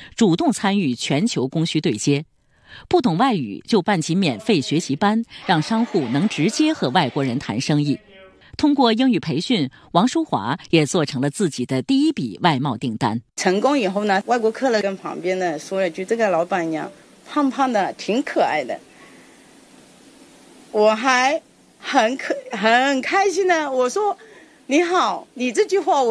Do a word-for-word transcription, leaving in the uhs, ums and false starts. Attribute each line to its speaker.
Speaker 1: 主动参与全球供需对接。不懂外语就办起免费学习班，让商户能直接和外国人谈生意。通过英语培训，王淑华也做成了自己的第一笔外贸订单。
Speaker 2: 成功以后呢，外国客人跟旁边的说了句：“这个老板娘胖胖的，挺可爱的。”我还很可很开心的，我说：“你好，你这句话我。”